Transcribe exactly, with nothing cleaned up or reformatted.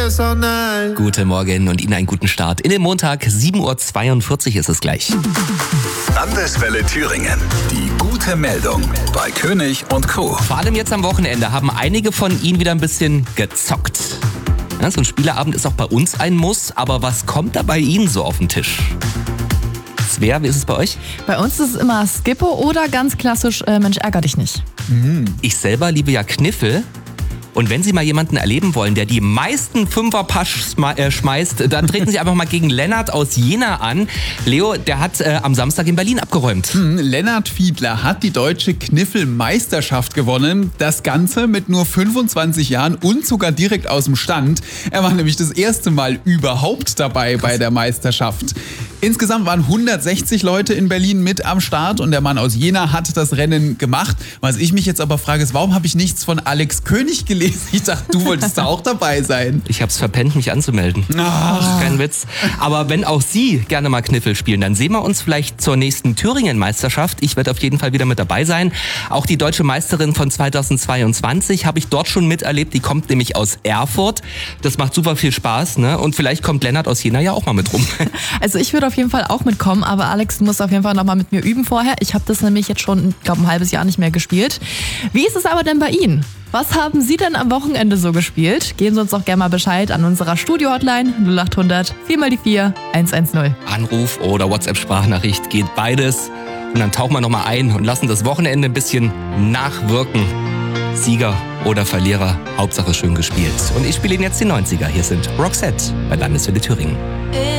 personnel. Guten Morgen und Ihnen einen guten Start. In den Montag, sieben Uhr zweiundvierzig ist es gleich. Landeswelle Thüringen. Die gute Meldung bei König und Co. Vor allem jetzt am Wochenende haben einige von Ihnen wieder ein bisschen gezockt. Ja, so ein Spieleabend ist auch bei uns ein Muss, aber was kommt da bei Ihnen so auf den Tisch? Svea, wie ist es bei euch? Bei uns ist es immer Skippo oder ganz klassisch äh, Mensch, ärger dich nicht. Ich selber liebe ja Kniffel. Und wenn Sie mal jemanden erleben wollen, der die meisten Fünfer-Pasch schme- äh, schmeißt, dann treten Sie einfach mal gegen Lennart aus Jena an. Leo, der hat äh, am Samstag in Berlin abgeräumt. Hm, Lennart Fiedler hat die deutsche Kniffelmeisterschaft gewonnen. Das Ganze mit nur fünfundzwanzig Jahren und sogar direkt aus dem Stand. Er war nämlich das erste Mal überhaupt dabei bei der Meisterschaft. Insgesamt waren hundertsechzig Leute in Berlin mit am Start und der Mann aus Jena hat das Rennen gemacht. Was ich mich jetzt aber frage, ist, warum habe ich nichts von Alex König gelesen? Ich dachte, du wolltest da auch dabei sein. Ich hab's verpennt, mich anzumelden. Ach, kein Witz. Aber wenn auch Sie gerne mal Kniffel spielen, dann sehen wir uns vielleicht zur nächsten Thüringen-Meisterschaft. Ich werde auf jeden Fall wieder mit dabei sein. Auch die deutsche Meisterin von zweitausendzweiundzwanzig habe ich dort schon miterlebt. Die kommt nämlich aus Erfurt. Das macht super viel Spaß, ne? Und vielleicht kommt Lennart aus Jena ja auch mal mit rum. Also ich würde auf jeden Fall auch mitkommen, aber Alex, du musst auf jeden Fall nochmal mit mir üben vorher. Ich habe das nämlich jetzt schon, ich glaube, ein halbes Jahr nicht mehr gespielt. Wie ist es aber denn bei Ihnen? Was haben Sie denn am Wochenende so gespielt? Geben Sie uns doch gerne mal Bescheid an unserer Studio-Hotline null achthundert vier mal die vier eins eins null. Anruf oder WhatsApp-Sprachnachricht geht beides. Und dann tauchen wir nochmal ein und lassen das Wochenende ein bisschen nachwirken. Sieger oder Verlierer, Hauptsache schön gespielt. Und ich spiele Ihnen jetzt die neunziger. Hier sind Roxette bei Landeswelle Thüringen.